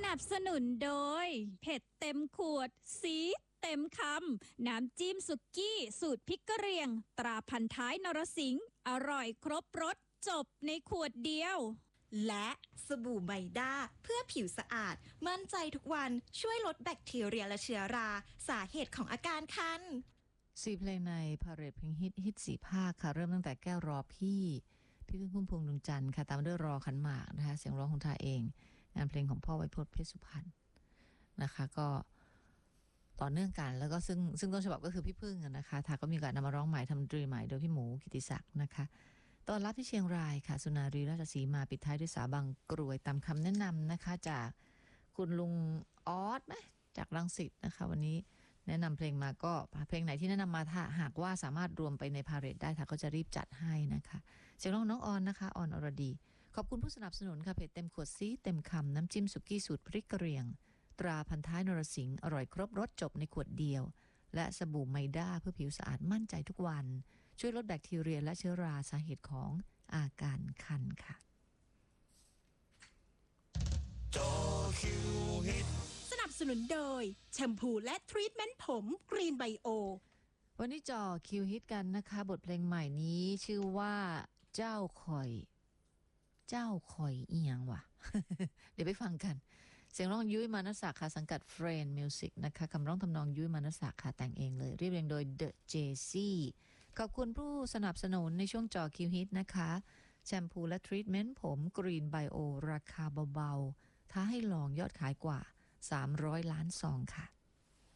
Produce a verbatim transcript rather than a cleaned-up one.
นับสนุนโดยเผ็ดเต็มขวดซีดเต็มคำน้ำจิ้มสุกี้สูตรพริกกะเหรี่ยงตราพันท้ายนรสิงห์อร่อยครบรสจบในขวดเดียวและสบู่ไมด้าเพื่อผิวสะอาดมั่นใจทุกวันช่วยลดแบคทีเรียและเชื้อราสาเหตุของอาการคันสี่เพลงในพาเรดเพลงฮิตฮิตสี่ภาคค่ะเริ่มตั้งแต่แก้วรอพี่พี่พึ่งพุ่มพวงดวงจันทร์ค่ะตามด้วยรอขันหมากนะคะเสียงร้องของทาเองงานเพลงของพ่อไวยพจน์เพชรสุพรรณนะคะก็ต่อเนื่องกันแล้วก็ซึ่งซึ่งต้นฉบับก็คือพี่พึ่งนะคะทาก็มีการนำมาร้องใหม่ทำดนตรีใหม่โดยพี่หมูกิติศักดิ์นะคะตอนรับที่เชียงรายค่ะสุนารีราชสีมาปิดท้ายด้วยสาบังกรวยตามคำแนะนำนะคะจากคุณลุงออสไหมจากรังสิตนะคะวันนี้แนะนำเพลงมาก็เพลงไหนที่แนะนำมาถ้าหากว่าสามารถรวมไปในพาเรดได้ค่ะก็จะรีบจัดให้นะคะเสียงร้องน้องออนนะคะออนอรดีขอบคุณผู้สนับสนุนค่ะเพจเต็มขวดซีเต็มคำน้ำจิ้มสุกี้สูตรพริกกะเหรี่ยงตราพันท้ายนรสิงห์อร่อยครบรสจบในขวดเดียวและสบู่ไมด้าเพื่อผิวสะอาดมั่นใจทุกวันช่วยลดแบคทีเรียและเชื้อราสาเหตุของอาการคันค่ะจอคิวฮิตสนับสนุนโดยแชมพูและทรีทเมนต์ผมกรีนไบโอวันนี้จอคิวฮิตกันนะคะบทเพลงใหม่นี้ชื่อว่าเจ้าคอยเจ้าคอยเอียงว่ะ เดี๋ยวไปฟังกันเสียงร้องยุ้ยมานศักดิ์ค่ะสังกัดเฟรนด์มิวสิกนะคะคำร้องทำนองยุ้ยมานศักดิ์ค่ะแต่งเองเลยเรียบเรียงโดย The เจ ซี ขอบคุณผู้สนับสนุนในช่วงจอคิวฮิตนะคะแชมพูและทรีทเมนต์ผมกรีนไบโอราคาเบาๆท้าให้ลองยอดขายกว่าสามร้อยล้านซองค่ะ